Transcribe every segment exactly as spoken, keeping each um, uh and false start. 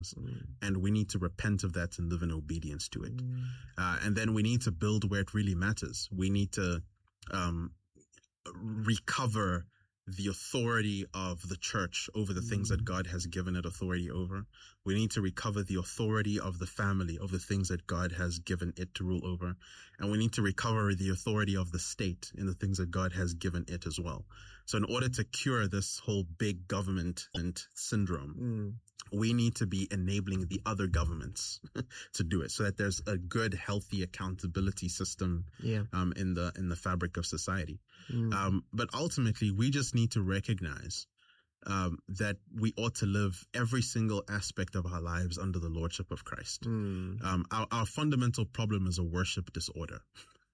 Mm. And we need to repent of that and live in obedience to it. Mm. Uh, and then we need to build where it really matters. We need to um, recover the authority of the church over the things that God has given it authority over. We need to recover the authority of the family over the things that God has given it to rule over. And we need to recover the authority of the state in the things that God has given it as well. So in order to cure this whole big government and syndrome, Mm. we need to be enabling the other governments to do it so that there's a good, healthy accountability system Yeah. um, in the in the fabric of society. Mm. Um, but ultimately, we just need to recognize um, that we ought to live every single aspect of our lives under the lordship of Christ. Mm. Um, our, our fundamental problem is a worship disorder.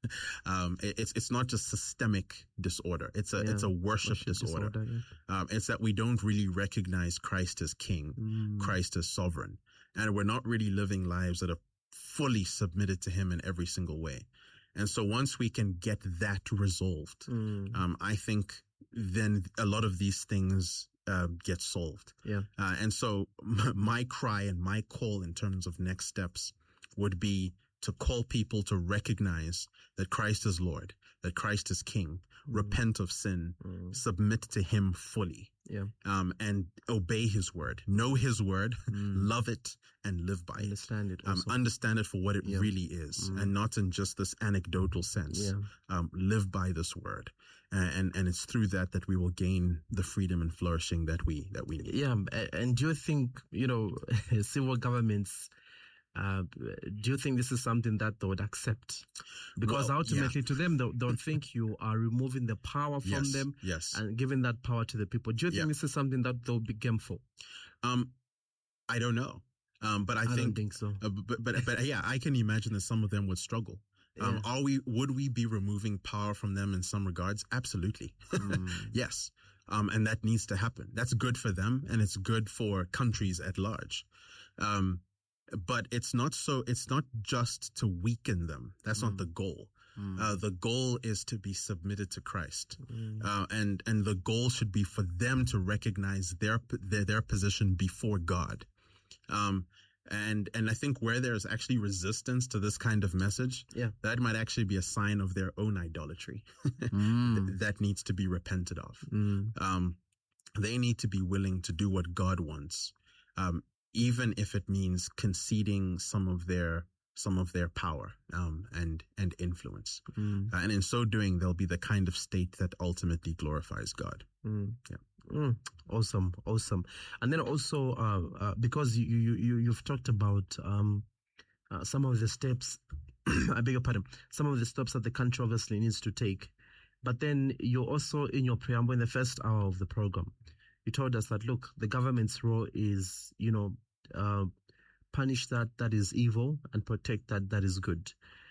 Um, it, it's, it's not just systemic disorder. It's a, Yeah. it's a worship, Worship disorder. disorder, yeah. Um, it's that we don't really recognize Christ as King, Mm. Christ as sovereign, and we're not really living lives that are fully submitted to Him in every single way. And so once we can get that resolved, Mm. um, I think then a lot of these things uh, get solved. Yeah. Uh, and so m- my cry and my call in terms of next steps would be to call people to recognize that Christ is Lord, that Christ is King, Mm. repent of sin, Mm. submit to Him fully, Yeah. um, and obey His word, know His word, Mm. love it, and live by Understand it it. Um, also. understand it for what it Yeah. really is, Mm. and not in just this anecdotal sense. Yeah. Um, live by this word, and, and and it's through that that we will gain the freedom and flourishing that we that we need. Yeah. a- And do you think, you know, civil governments, uh, do you think this is something that they would accept? Because Well, ultimately to them, they'll, they'll think you are removing the power from Yes, them yes. and giving that power to the people. Do you think Yeah. this is something that they'll be game for? Um, I don't know. Um, but I, I think, don't think so. uh, but, but, but yeah, I can imagine that some of them would struggle. Um, Yeah. are we, would we be removing power from them in some regards? Absolutely. Mm. Yes. Um, and that needs to happen. That's good for them and it's good for countries at large. Um, but it's not so, it's not just to weaken them. That's Mm. not the goal. Mm. Uh, the goal is to be submitted to Christ. Mm. Uh, and, and the goal should be for them to recognize their, their, their position before God. Um, and, and I think where there's actually resistance to this kind of message, Yeah. that might actually be a sign of their own idolatry Mm. that needs to be repented of. Mm. Um, they need to be willing to do what God wants. Um, even if it means conceding some of their, some of their power, um, and, and influence. Mm. Uh, and in so doing, they'll be the kind of state that ultimately glorifies God. Mm. Yeah. Mm. Awesome. Awesome. And then also, uh, uh because you, you, you, you've talked about, um, uh, some of the steps, I beg your pardon, some of the steps that the country obviously needs to take. But then you're also in your preamble in the first hour of the program, you told us that, look, the government's role is, you know, uh, punish that that is evil and protect that that is good.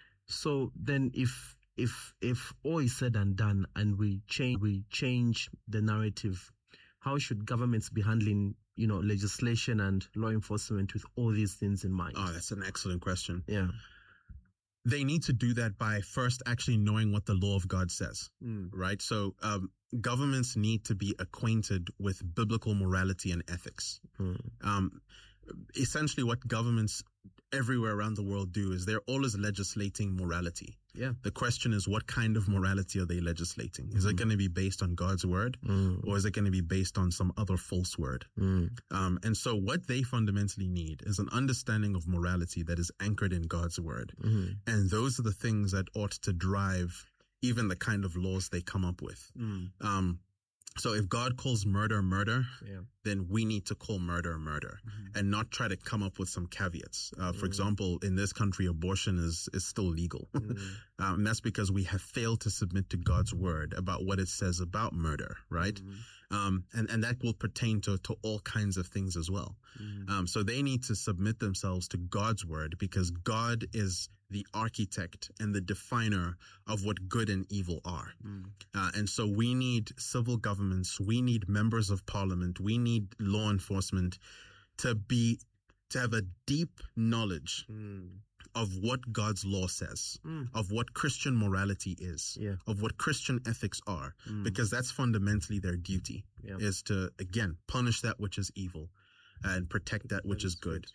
So then if, if, if all is said and done and we change, we change the narrative, how should governments be handling, you know, legislation and law enforcement with all these things in mind? Oh, that's an excellent question. Yeah. They need to do that by first actually knowing what the law of God says, Mm. right? So, um, governments need to be acquainted with biblical morality and ethics. Mm. Um, essentially what governments everywhere around the world do is they're always legislating morality. Yeah. The question is, what kind of morality are they legislating? Is it going to be based on God's word, Mm. or is it going to be based on some other false word? Mm. Um, and so what they fundamentally need is an understanding of morality that is anchored in God's word. Mm. And those are the things that ought to drive even the kind of laws they come up with. Mm. Um, so if God calls murder murder, Yeah. then we need to call murder murder Mm-hmm. and not try to come up with some caveats. Uh, for Mm. example, in this country, abortion is, is still legal. Mm. um, and that's because we have failed to submit to God's word about what it says about murder, right? Mm. Um, and, and that will pertain to, to all kinds of things as well. Mm. Um, so they need to submit themselves to God's word because God is the architect and the definer of what good and evil are. Mm. Uh, and so we need civil governments, we need members of parliament, we need law enforcement to be, to have a deep knowledge Mm. of what God's law says, Mm. of what Christian morality is, Yeah. of what Christian ethics are, Mm. because that's fundamentally their duty, Yeah. is to, again, punish that which is evil, and protect that which That is is good. good.